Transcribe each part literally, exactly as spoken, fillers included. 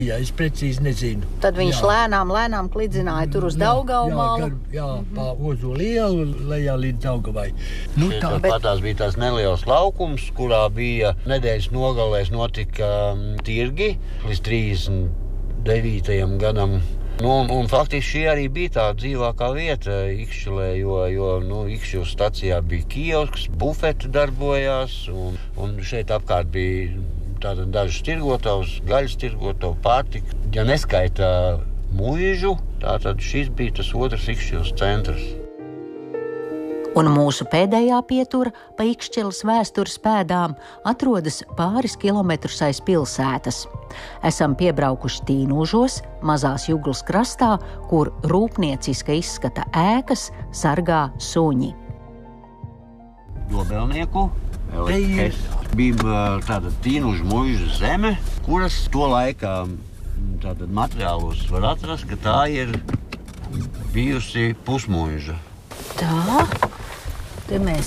Jā, es precīzi nezinu. Tad viņš jā. lēnām, lēnām klidzināja tur uz Daugavu malu. Jā, jā mm-hmm. pa Ozolu ielu lejā līdz Daugavai. Nu, tā bet... patās bija tās neliels laukums, kurā bija nedēļas nogalēs notika um, tirgi līdz trīsdesmit devītajam gadam. Nu, un, un faktiski šī arī bija tā dzīvākā vieta Ikšķilē, jo, jo nu, Ikšķilas stacijā bija kiosks, bufeti darbojās, un, un šeit apkārt bija tātad dažus tirgotavus, gaļas tirgotavu, pārtika. Ja neskaita muižu, tātad šis bija tas otrs Ikšķilas centrs. Un mūsu pēdējā pietura pa Ikšķilas vēstures pēdām atrodas pāris kilometrus aiz pilsētas. Esam piebraukuši Tīnūžos, Mazās Juglas krastā, kur rūpnieciska izskata ēkas sargā suņi. Dobelnieku elektrikas. Bija tāda Tīnūžu muiža zeme, kuras to laikā tātad materiālos var atrast, ka tā ir bijusi pusmuiža. Tā, te mēs...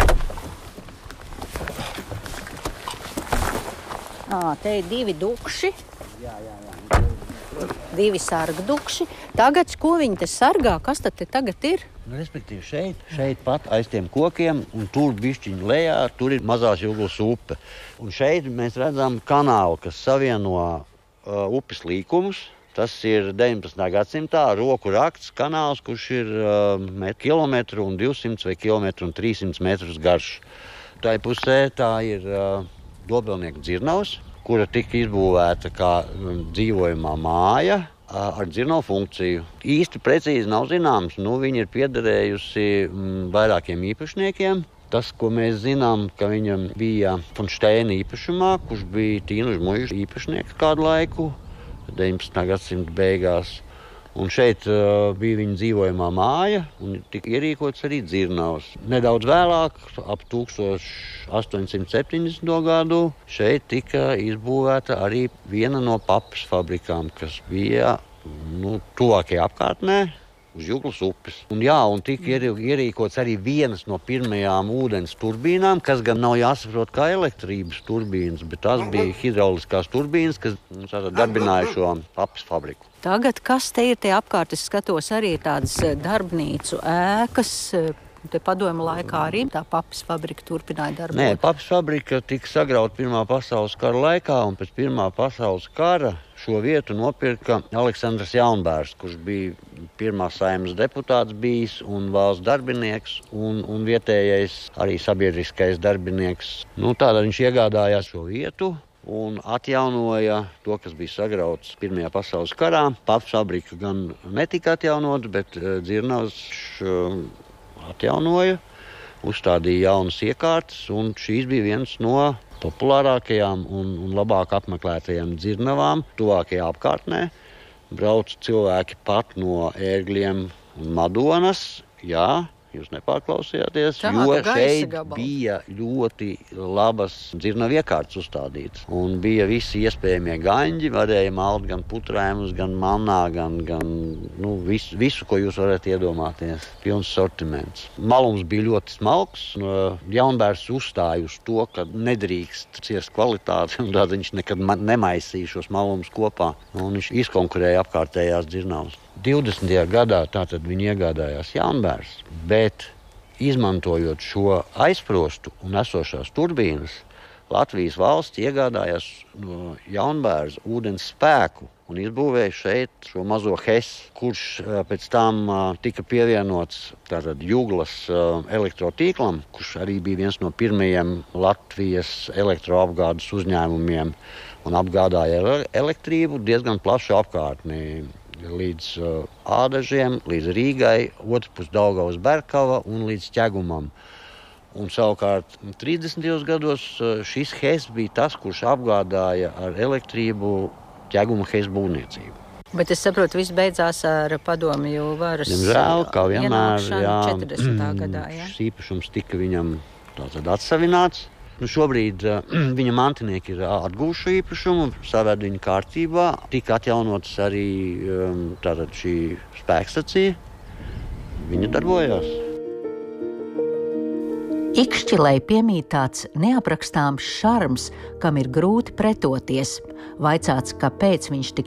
Ā, te ir divi dukši. Jā, jā, jā. Divi sargdukši. Tagad, ko viņi te sargā? Kas tad te tagad ir? Nu, respektīvi šeit, šeit pat aiz tiem kokiem, un tur bišķiņ lejā, tur ir Mazās Juglas upe. Un šeit mēs redzam kanālu, kas savieno uh, upes līkumus. Tas ir deviņpadsmitā gadsimtā roku rakts kanāls, kurš ir uh, kilometru un divsimt vai kilometru un trīssimt metrus garš. Tā pusē tā ir uh, Dobelnieku dzirnavs, kura tika izbūvēta kā um, dzīvojamā māja uh, ar dzirnavu funkciju. Īsti precīzi nav zināms, nu viņa ir piederējusi um, vairākiem īpašniekiem. Tas, ko mēs zinām, ka viņam bija Fon Steina īpašumā, kurš bija Tīnūžu muižas īpašnieks kādu laiku, deviņpadsmitā gadsimta beigās. Un šeit uh, bija viņa dzīvojamā māja un tika ierīkots arī dzirnavs. Nedaudz vēlāk, ap tūkstoš astoņsimt septiņdesmito gadu, šeit tika izbūvēta arī viena no papas fabrikām, kas bija nu, tuvākajā apkārtnē uz Juglas upes. Un jā, un tika ierīkots arī vienas no pirmajām ūdens turbīnām, kas gan nav jāsaprot kā elektrības turbīnas, bet tās bija hidrauliskās turbīnas, kas nu, darbināja šo papas fabriku. Tagad, kas te ir tie apkārt? Es skatos arī tādas darbnīcu ēkas. Te padomu laikā arī tā papas fabrika turpināja darbot. Nē, papas fabrika tika sagrauta Pirmā pasaules kara laikā, un pēc Pirmā pasaules kara šo vietu nopirka Aleksandrs Jaunbērs, kurš bija Pirmās Saeimas deputāts bijis un valsts darbinieks un, un vietējais arī sabiedriskais darbinieks. Nu, tādā viņš iegādājās šo vietu un atjaunoja to, kas bija sagrauts Pirmajā pasaules karā. Papas fabrika gan netika atjaunota, bet uh, dzirnavs uh, atjaunoja, uzstādīja jaunas iekārtas, un šīs bija viens no populārākajām un, un labāk apmeklētajām dzirnavām tuvākajā apkārtnē. Brauc cilvēki pat no Ērgļiem un Madonas, jā, jūs nepārklausījāties, Tā, jo šeit gabals. bija ļoti labas dzirnavu iekārtas uzstādītas. Un bija visi iespējamie gaņģi, varēja malt gan putrēmus, gan manā, gan, gan nu, visu, visu, ko jūs varat iedomāties. Pilns sortiments. Malums bija ļoti smalks. Jaunbērs uzstāja uz to, ka nedrīkst ciest kvalitāti, un tad viņš nekad nemaisīja šos malumus kopā. Un viņš izkonkurēja apkārtējās dzirnavas. divdesmitajā gadā tātad viņi iegādājās Jaunbērs, bet izmantojot šo aizprostu un esošās turbīnas, Latvijas valsts iegādājās no Jaunbērza ūdens spēku un izbūvēja šeit šo mazo Hes, kurš pēc tam tika pievienots tātad Juglas elektrotīklam, kurš arī bija viens no pirmajiem Latvijas elektroapgādes uzņēmumiem un apgādāja elektrību diezgan plašu apkārtni. Līdz uh, Ādažiem, līdz Rīgai, otrpus Daugavas Berkava un līdz Ķegumam. Un savukārt trīsdesmitajos gados uh, šis Hes bija tas, kurš apgādāja ar elektrību Ķeguma Hes būvniecību. Bet es saprotu, viss beidzās ar padomju varas Diemžēl, kā vienmēr, jā, četrdesmitā gadā, jā. Šis īpašums tika viņam tātad atsavināts. Nu, šobrīd uh, viņa mantinieki ir atguvuši īpašumu, savēd viņu kārtībā. Tika atjaunotas arī um, tātad šī spēkstacija. Viņa darbojās. Ikšķilei piemīt tāds neaprakstāms šarms, kam ir grūti pretoties. Vaicāts, kāpēc viņš tik